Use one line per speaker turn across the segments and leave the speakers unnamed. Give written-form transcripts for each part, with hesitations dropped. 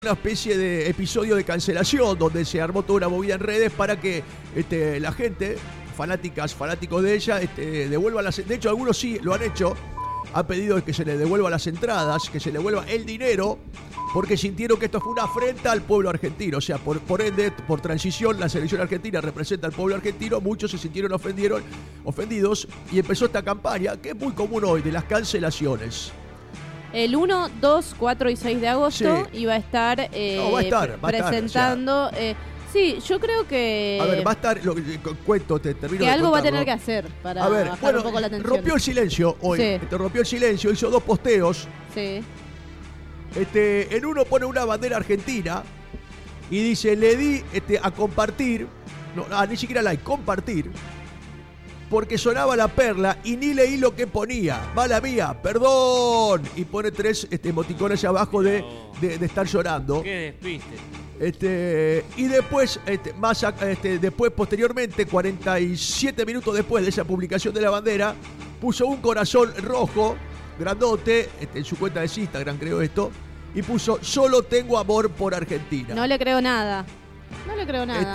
una especie de episodio de cancelación donde se armó toda una movida en redes para que la gente, fanáticos de ella, devuelvan las... De hecho, algunos sí lo han hecho, han pedido que se les devuelvan las entradas, que se les devuelva el dinero, porque sintieron que esto fue una afrenta al pueblo argentino. O sea, por ende, por transición, la selección argentina representa al pueblo argentino, muchos se sintieron ofendidos, y empezó esta campaña, que es muy común hoy, de las cancelaciones.
El 1, 2, 4 y 6 de agosto
Sí.
iba a estar, presentando...
o sea,
sí, yo creo que...
A ver, va a estar, te termino
que
de
algo va a
contarlo.
tener que hacer para
A ver,
bajar
bueno,
un poco la tensión.
rompió el silencio hoy.
Sí.
Rompió el silencio, hizo 2 posteos.
Sí.
En uno pone una bandera argentina y dice, le di a compartir, ni siquiera like, compartir, porque sonaba la perla y ni leí lo que ponía. Mala mía, perdón. Y pone 3 emoticones abajo de estar llorando.
Qué despiste.
Y después, después, posteriormente, 47 minutos después de esa publicación de la bandera, puso un corazón rojo, grandote, en su cuenta de Instagram, creo esto, y puso, solo tengo amor por Argentina.
No le creo nada. No le creo nada.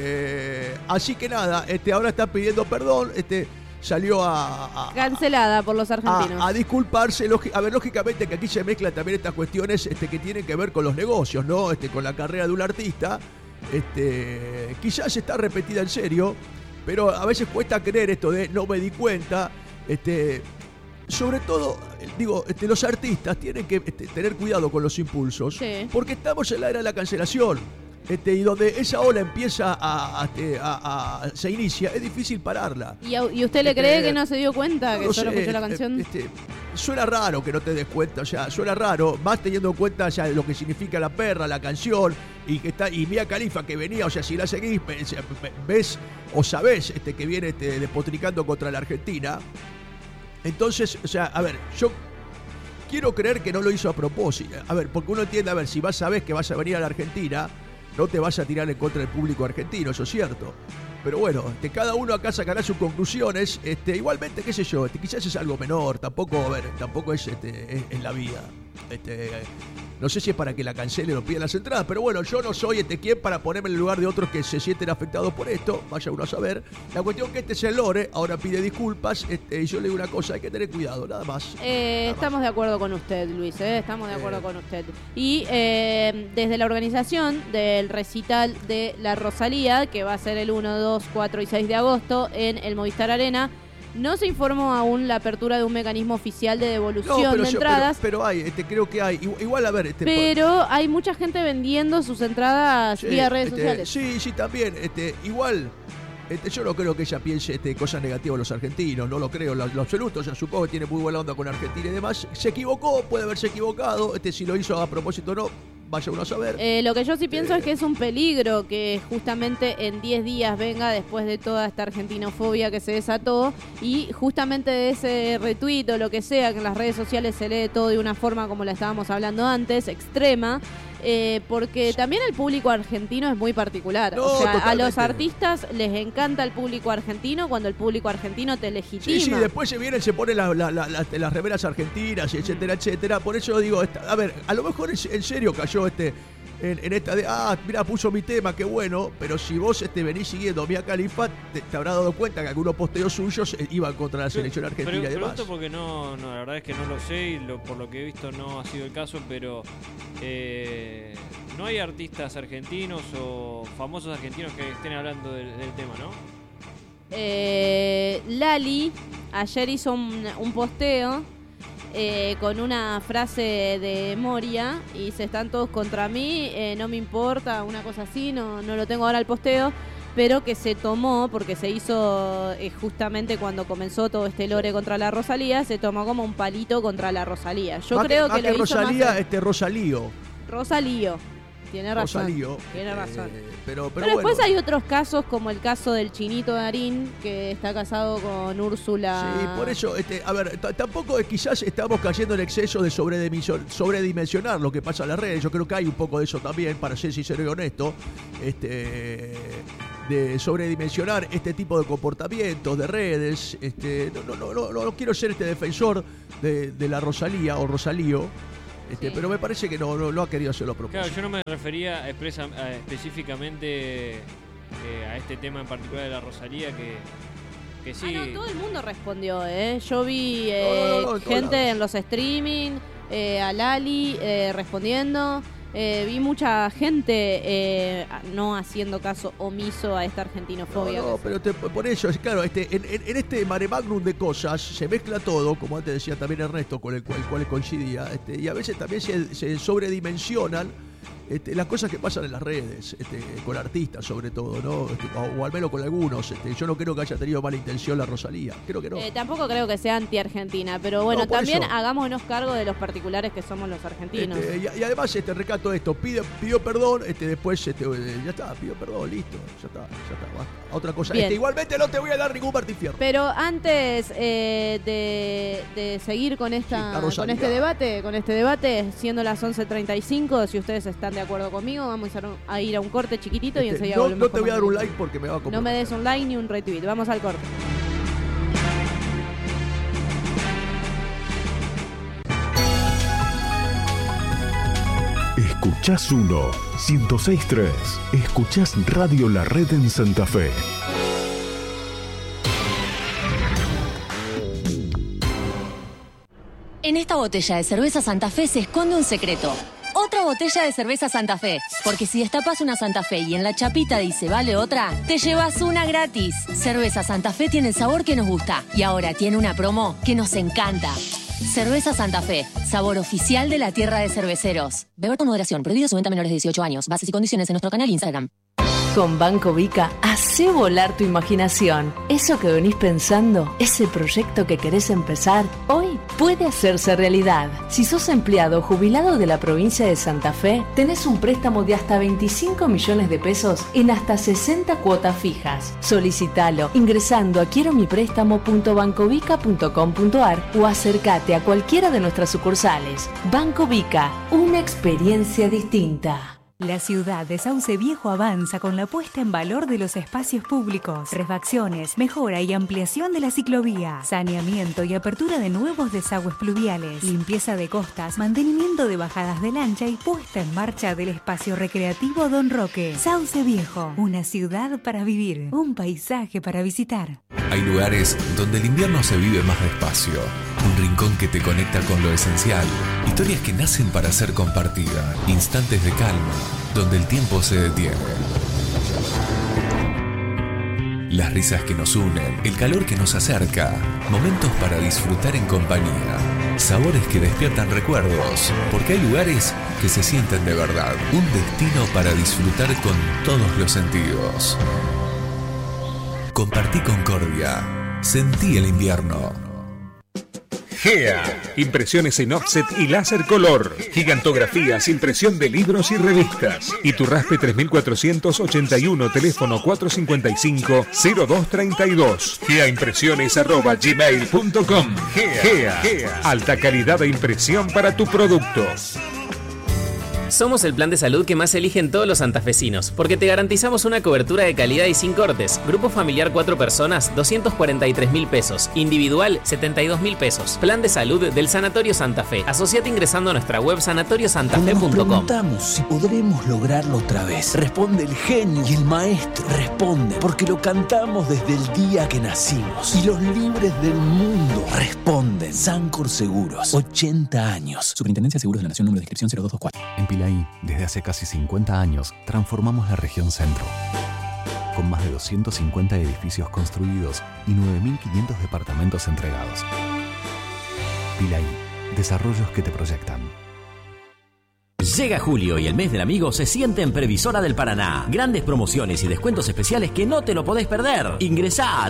Así que nada, ahora está pidiendo perdón, salió
cancelada por los argentinos.
A disculparse. A ver, lógicamente que aquí se mezclan también estas cuestiones que tienen que ver con los negocios, ¿no? Con la carrera de un artista. Quizás está repetida en serio, pero a veces cuesta creer esto de no me di cuenta. Sobre todo, digo, los artistas tienen que tener cuidado con los impulsos,
Sí.
porque estamos en la era de la cancelación. Y donde esa ola empieza se inicia, es difícil pararla.
¿Y usted le cree que no se dio cuenta que
No
solo
sé,
escuchó la canción?
Suena raro que no te des cuenta, o sea, suena raro, más teniendo en cuenta ya lo que significa la perra, la canción, y Mia Khalifa que venía, o sea, si la seguís, ves o sabés que viene despotricando contra la Argentina. Entonces, o sea, a ver, yo quiero creer que no lo hizo a propósito. A ver, porque uno entiende, a ver, si sabés que vas a venir a la Argentina, no te vas a tirar en contra del público argentino, eso es cierto. Pero bueno, cada uno acá sacará sus conclusiones. Igualmente, qué sé yo, quizás es algo menor, tampoco es en la vida. No sé si es para que la cancelen o pidan las entradas, pero bueno, yo no soy quien para ponerme en el lugar de otros que se sienten afectados por esto, vaya uno a saber. La cuestión que es el lore, ahora pide disculpas, y yo le digo una cosa, hay que tener cuidado, nada más.
Estamos de acuerdo con usted, Luis, estamos de acuerdo con usted. Y desde la organización del recital de la Rosalía, que va a ser el 1, 2, 4 y 6 de agosto en el Movistar Arena, no se informó aún la apertura de un mecanismo oficial de devolución de entradas.
Pero hay, creo que hay. Igual, a ver.
Pero hay mucha gente vendiendo sus entradas vía redes sociales.
Sí, también. Igual, yo no creo que ella piense cosas negativas a los argentinos. No lo creo en lo absoluto. O sea, supongo que tiene muy buena onda con Argentina y demás. Se equivocó, puede haberse equivocado. Si lo hizo a propósito o no. Vaya uno a saber.
Lo que yo sí pienso es que es un peligro que justamente en 10 días venga después de toda esta argentinofobia que se desató y justamente de ese retweet o lo que sea, que en las redes sociales se lee todo de una forma como la estábamos hablando antes, extrema, porque también el público argentino es muy particular.
No,
o sea,
totalmente.
a los artistas les encanta el público argentino cuando el público argentino te legitima.
Sí, después se ponen las remeras argentinas, etcétera. Por eso digo, a ver, a lo mejor en serio cayó en esta de, mira, puso mi tema, qué bueno, pero si vos venís siguiendo a Mia Khalifa, te habrás dado cuenta que algunos posteos suyos iban contra la selección argentina y demás.
Pregunto porque no, la verdad es que no lo sé y por lo que he visto no ha sido el caso, pero no hay artistas argentinos o famosos argentinos que estén hablando del tema, ¿no?
Lali ayer hizo un posteo con una frase de Moria y se están todos contra mí, no me importa, una cosa así, no lo tengo ahora el posteo, pero que se tomó, porque se hizo justamente cuando comenzó todo este lore contra la Rosalía, se tomó como un palito contra la Rosalía. Yo creo que lo hizo
Rosalía,
más...
Rosalío.
Tiene razón.
Rosalío.
Tiene razón.
Pero
después
bueno.
hay otros casos, como el caso del Chinito Darín, que está casado con Úrsula.
Sí, por eso, a ver, tampoco quizás estamos cayendo en exceso de sobredimensionar lo que pasa en las redes. Yo creo que hay un poco de eso también, para ser sincero y honesto, de sobredimensionar este tipo de comportamientos de redes. No quiero ser defensor de la Rosalía o Rosalío.
Sí.
Pero me parece que no ha querido hacerlo a propósito.
Claro, yo no me refería específicamente a este tema en particular de la Rosalía, que sí.
No, todo el mundo respondió, Yo vi
en
gente en los streaming, a Lali respondiendo. Vi mucha gente no haciendo caso omiso a esta argentinofobia.
Pero por eso, es claro, en este mare magnum de cosas se mezcla todo, como antes decía también Ernesto, con el cual coincidía, y a veces también se sobredimensionan las cosas que pasan en las redes, con artistas sobre todo, ¿no? O al menos con algunos. Yo no creo que haya tenido mala intención la Rosalía, creo que no.
Tampoco creo que sea anti-argentina, pero bueno,
No,
también
eso.
hagámonos cargo de los particulares que somos los argentinos.
Y además recato esto, pidió perdón, después ya está, pidió perdón, listo, ya está, basta. Otra cosa,
Bien.
Igualmente no te voy a dar ningún martifierro.
Pero antes de seguir con este debate, siendo las 11:35, si ustedes están de acuerdo conmigo, vamos a ir a un corte chiquitito y enseguida volvemos.
No te
con
voy a
más
dar un
minutos.
like porque me va a comer.
No me des un like ni un retweet. Vamos al corte.
Escuchás 106.3. Escuchás Radio La Red en Santa Fe.
En esta botella de cerveza Santa Fe se esconde un secreto. Otra botella de cerveza Santa Fe. Porque si destapas una Santa Fe y en la chapita dice vale otra, te llevas una gratis. Cerveza Santa Fe tiene el sabor que nos gusta. Y ahora tiene una promo que nos encanta. Cerveza Santa Fe, sabor oficial de la tierra de cerveceros. Beber con moderación, prohibido su venta a menores de 18 años. Bases y condiciones en nuestro canal Instagram.
Con Banco Vica, hacé volar tu imaginación. Eso que venís pensando, ese proyecto que querés empezar, hoy puede hacerse realidad. Si sos empleado o jubilado de la provincia de Santa Fe, tenés un préstamo de hasta 25 millones de pesos en hasta 60 cuotas fijas. Solicitalo ingresando a quieromiprestamo.bancovica.com.ar o acércate a cualquiera de nuestras sucursales. Banco Vica, una experiencia distinta.
La ciudad de Sauce Viejo avanza con la puesta en valor de los espacios públicos, refacciones, mejora y ampliación de la ciclovía, saneamiento y apertura de nuevos desagües pluviales, limpieza de costas, mantenimiento de bajadas de lancha y puesta en marcha del espacio recreativo Don Roque. Sauce Viejo, una ciudad para vivir, un paisaje para visitar.
Hay lugares donde el invierno se vive más despacio. Un rincón que te conecta con lo esencial. Historias que nacen para ser compartidas. Instantes de calma, donde el tiempo se detiene. Las risas que nos unen, el calor que nos acerca. Momentos para disfrutar en compañía. Sabores que despiertan recuerdos. Porque hay lugares que se sienten de verdad. Un destino para disfrutar con todos los sentidos. Compartí Concordia. Sentí el invierno.
GEA, impresiones en offset y láser color, gigantografías, impresión de libros y revistas. Iturraspe 3481, teléfono 455-0232. GEAimpresiones@gmail.com. GEA, alta calidad de impresión para tu producto.
Somos el plan de salud que más eligen todos los santafesinos, porque te garantizamos una cobertura de calidad y sin cortes. Grupo familiar 4 personas, 243.000 pesos. Individual, 72.000 pesos. Plan de salud del Sanatorio Santa Fe. Asociate ingresando a nuestra web sanatoriosantafé.com.
Nos preguntamos si podremos lograrlo otra vez. Responde el genio y el maestro. Responde, porque lo cantamos desde el día que nacimos. Y los libres del mundo responden. Sancor Seguros, 80 años.
Superintendencia de Seguros de la Nación, número de inscripción 0224.
En Pilaí, desde hace casi 50 años, transformamos la región centro. Con más de 250 edificios construidos y 9.500 departamentos entregados. Pilaí, desarrollos que te proyectan.
Llega julio y el mes del amigo se siente en Previsora del Paraná. Grandes promociones y descuentos especiales que no te lo podés perder. Ingresá a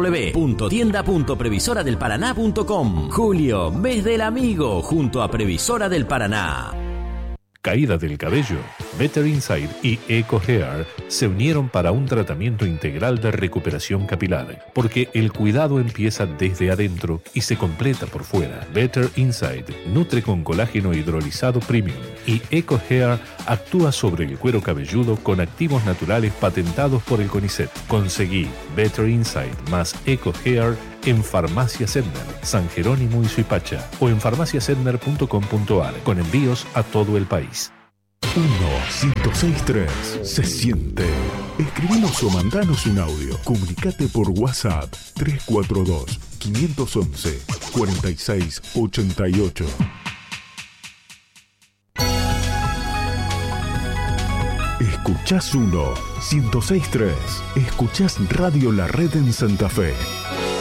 www.tienda.previsoradelparaná.com. Julio, mes del amigo, junto a Previsora del Paraná.
¿Caída del cabello?
Better Inside y Eco Hair se unieron para un tratamiento integral de recuperación capilar, porque el cuidado empieza desde adentro y se completa por fuera. Better Inside nutre con colágeno hidrolizado premium y Eco Hair actúa sobre el cuero cabelludo con activos naturales patentados por el CONICET. Conseguí Better Inside más Eco Hair en Farmacia Sedner, San Jerónimo y Suipacha o en farmaciasedner.com.ar con envíos a todo el país.
1-106-3 se siente. Escribinos o mandanos un audio. Comunicate por WhatsApp 342-511-4688. Escuchás 1-106-3. Escuchás Radio La Red en Santa Fe.